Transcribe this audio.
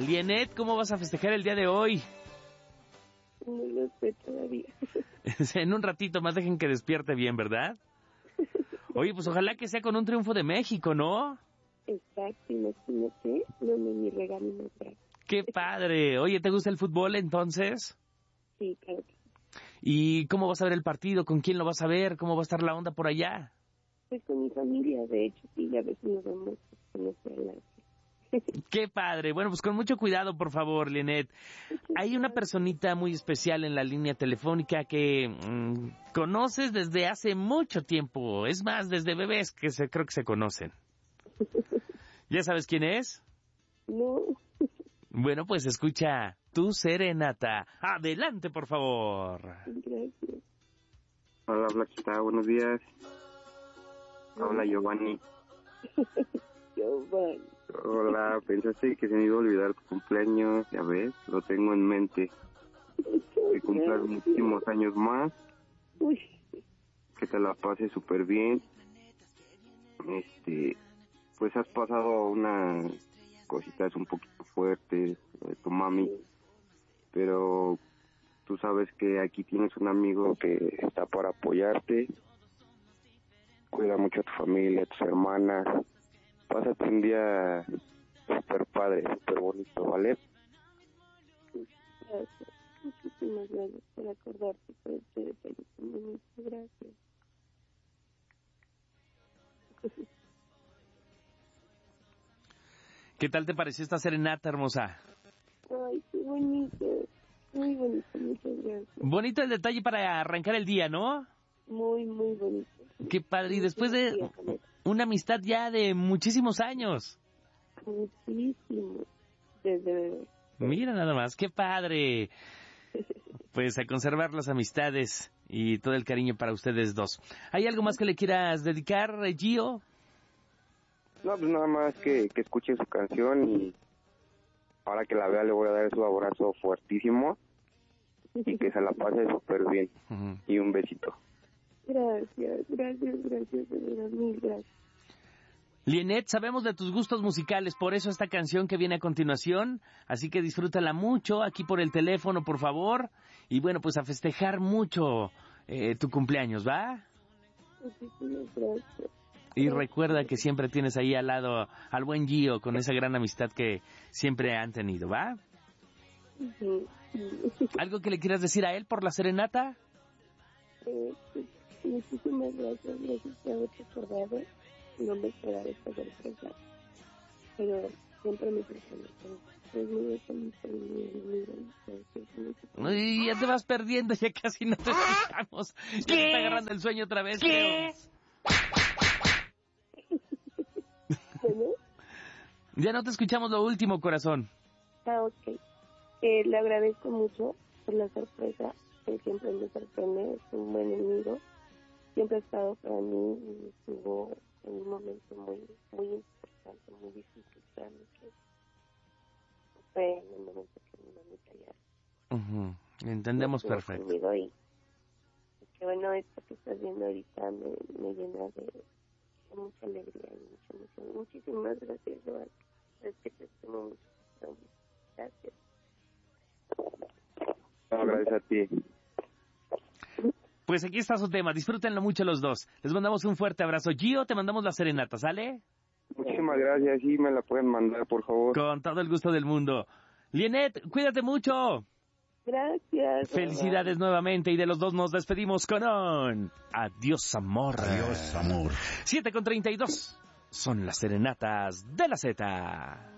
Linet, ¿cómo vas a festejar el día de hoy? No lo sé todavía. En un ratito más dejen que despierte bien, ¿verdad? Oye, pues ojalá que sea con un triunfo de México, ¿no? Exacto, imagínate, no me regalo más grande. ¡Qué padre! Oye, ¿te gusta el fútbol entonces? Sí, claro que sí. ¿Y cómo vas a ver el partido? ¿Con quién lo vas a ver? ¿Cómo va a estar la onda por allá? Pues con mi familia, de hecho, sí, a veces nos vemos con nuestra enlace. ¡Qué padre! Bueno, pues con mucho cuidado, por favor, Linet. Hay una personita muy especial en la línea telefónica que conoces desde hace mucho tiempo. Es más, desde bebés que creo que se conocen. ¿Ya sabes quién es? No. Bueno, pues escucha tu serenata. Adelante, por favor. Gracias. Hola, Blanquita, buenos días. Hola, Giovanni. Giovanni. Hola, pensaste que se me iba a olvidar tu cumpleaños, ya ves, lo tengo en mente. Que cumplas muchísimos años más, Uy. que te la pases súper bien. Pues has pasado unas cositas un poquito fuertes de tu mami, pero tú sabes que aquí tienes un amigo que está para apoyarte. Cuida mucho a tu familia, a tus hermanas. Pásate un día súper padre, súper bonito, ¿vale? Gracias. Muchísimas gracias por acordarte por este detalle tan bonito. Gracias. ¿Qué tal te pareció esta serenata, hermosa? Ay, qué bonito. Muy bonito, muchas gracias. Bonito el detalle para arrancar el día, ¿no? Muy, muy bonito. Qué padre. Y después de una amistad ya de muchísimos años. Muchísimo. Desde bebé. Mira nada más, qué padre. Pues a conservar las amistades y todo el cariño para ustedes dos. ¿Hay algo más que le quieras dedicar, Gio? No, pues nada más que escuche su canción y ahora que la vea le voy a dar su abrazo fuertísimo y que se la pase súper bien. Uh-huh. Y un besito. Gracias, de verdad, mil gracias. Linet, sabemos de tus gustos musicales, por eso esta canción que viene a continuación, así que disfrútala mucho aquí por el teléfono, por favor, y bueno, pues a festejar mucho tu cumpleaños, ¿va? Muchísimas gracias. Y recuerda que siempre tienes ahí al lado al buen Gio con esa gran amistad que siempre han tenido, ¿va? Sí. ¿Algo que le quieras decir a él por la serenata? Pues, muchísimas gracias por haberte acordado. No me esperaba esta sorpresa, pero siempre me presento. Es muy feliz, Uy, ya te vas perdiendo, ya casi no te escuchamos. Ya te está agarrando el sueño otra vez, creo. ¿Bueno? Ya no te escuchamos lo último, corazón. Ok. Le agradezco mucho por la sorpresa, que siempre me sorprende, es un buen amigo. Siempre ha estado para mí y estuvo en un momento muy, muy importante, muy difícil para mí, que fue en el momento que mi mamita ya... Entendemos perfecto. Y que bueno, esto que estás viendo ahorita me llena de mucha alegría y mucha emoción. Muchísimas gracias, Joan. Es que te estimo mucho. Gracias. No, gracias a ti. Pues aquí está su tema, disfrútenlo mucho los dos. Les mandamos un fuerte abrazo. Gio, te mandamos la serenata, ¿sale? Muchísimas gracias, sí, me la pueden mandar, por favor. Con todo el gusto del mundo. Linet, cuídate mucho. Gracias. Felicidades nuevamente y de los dos nos despedimos con un adiós amor. Adiós amor. 7:32 son las serenatas de la Z.